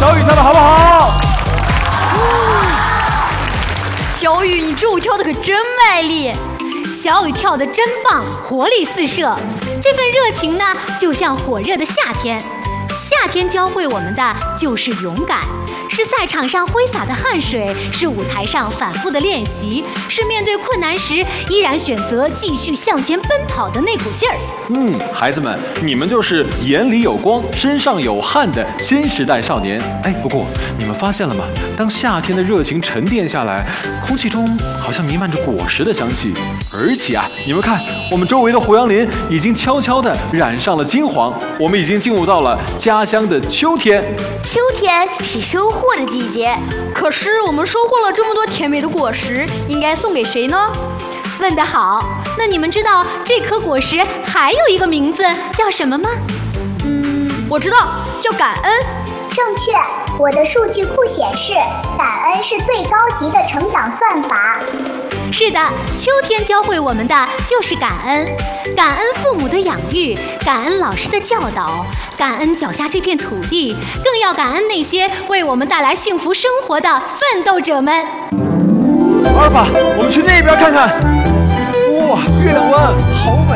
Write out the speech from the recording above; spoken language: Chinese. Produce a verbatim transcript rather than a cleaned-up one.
小雨跳的好不好？ 小雨，你这舞跳的可真卖力。 小雨跳得真棒，活力四射。这份热情呢，就像火热的夏天。夏天教会我们的就是勇敢，是赛场上挥洒的汗水，是舞台上反复的练习，是面对困难时依然选择继续向前奔跑的那股劲儿。 嗯，孩子们，你们就是眼里有光、身上有汗的新时代少年。哎，不过你们发现了吗？当夏天的热情沉淀下来，空气中好像弥漫着果实的香气，而且啊，你们看，我们周围的胡杨林已经悄悄地染上了金黄，我们已经进入到了家乡的秋天。 秋天是收获的季节， 可是我们收获了这么多甜美的果实，应该送给谁呢？ 问得好，那你们知道这颗果实还有一个名字叫什么吗？ 嗯，我知道，叫感恩。 正确，我的数据库显示，感恩是最高级的成长算法。 是的，秋天教会我们的就是感恩，感恩父母的养育，感恩老师的教导，感恩脚下这片土地，更要感恩那些为我们带来幸福生活的奋斗者们。 阿尔法，我们去那边看看。哇，月亮湾好美。